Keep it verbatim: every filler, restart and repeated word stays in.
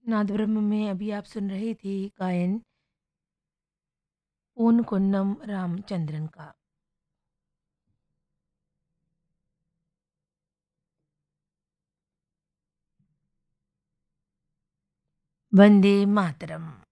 नादब्रह्म में अभी आप सुन रही थी गायन पूर्ण कुन्नम रामचंद्रन का। वंदे मातरम।